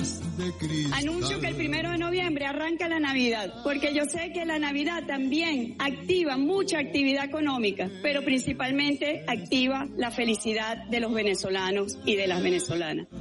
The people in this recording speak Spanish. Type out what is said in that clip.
Anuncio que el 1 de noviembre arranca la Navidad, porque yo sé que la Navidad también activa mucha actividad económica, pero principalmente activa la felicidad de los venezolanos y de las venezolanas.